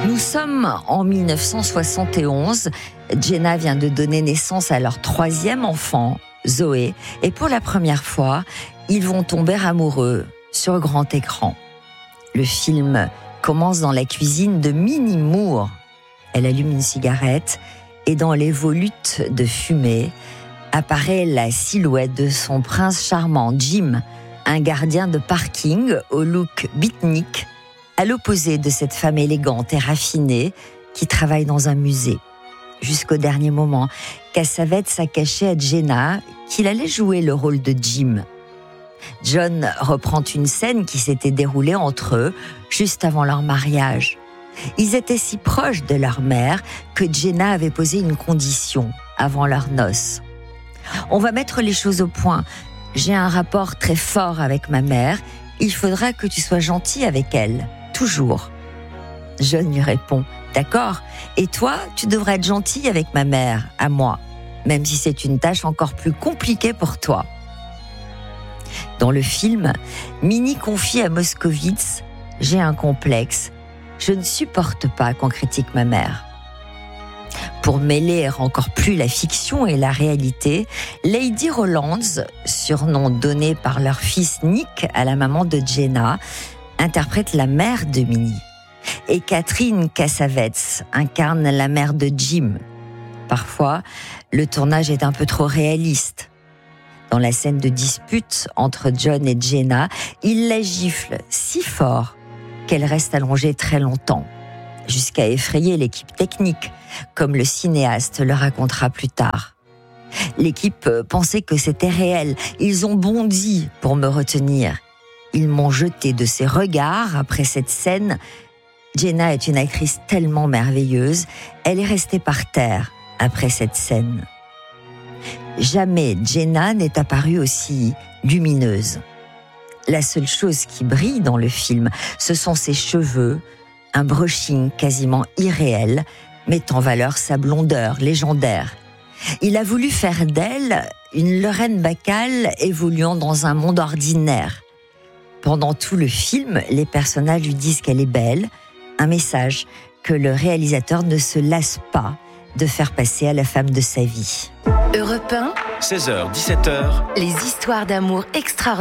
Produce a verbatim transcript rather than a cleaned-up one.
Nous sommes en mille neuf cent soixante et onze. Jenna vient de donner naissance à leur troisième enfant, Zoé. Et pour la première fois, ils vont tomber amoureux sur grand écran. Le film commence dans la cuisine de Minnie Moore. Elle allume une cigarette et dans les volutes de fumée apparaît la silhouette de son prince charmant, Jim, un gardien de parking au look beatnik, à l'opposé de cette femme élégante et raffinée qui travaille dans un musée. Jusqu'au dernier moment, Cassavetes a caché à Jenna qu'il allait jouer le rôle de Jim. John reprend une scène qui s'était déroulée entre eux juste avant leur mariage. Ils étaient si proches de leur mère que Jenna avait posé une condition avant leurs noces. « On va mettre les choses au point. J'ai un rapport très fort avec ma mère. Il faudra que tu sois gentil avec elle. Toujours. » John lui répond « D'accord, et toi, tu devrais être gentil avec ma mère, à moi, même si c'est une tâche encore plus compliquée pour toi. » Dans le film, Minnie confie à Moskowitz « J'ai un complexe. Je ne supporte pas qu'on critique ma mère. » Pour mêler encore plus la fiction et la réalité, Lady Rowlands, surnom donné par leur fils Nick à la maman de Jenna, interprète la mère de Minnie. Et Catherine Cassavetes incarne la mère de Jim. Parfois, le tournage est un peu trop réaliste. Dans la scène de dispute entre John et Jenna, il la gifle si fort qu'elle reste allongée très longtemps, jusqu'à effrayer l'équipe technique, comme le cinéaste le racontera plus tard. L'équipe pensait que c'était réel. Ils ont bondi pour me retenir. Ils m'ont jeté de ses regards après cette scène. Jenna est une actrice tellement merveilleuse. Elle est restée par terre après cette scène. Jamais Jenna n'est apparue aussi lumineuse. La seule chose qui brille dans le film, ce sont ses cheveux, un brushing quasiment irréel, met en valeur sa blondeur légendaire. Il a voulu faire d'elle une Lorraine Bacall évoluant dans un monde ordinaire. Pendant tout le film, les personnages lui disent qu'elle est belle, un message que le réalisateur ne se lasse pas de faire passer à la femme de sa vie. Europe un, seize heures dix-sept heures, les histoires d'amour extraordinaires.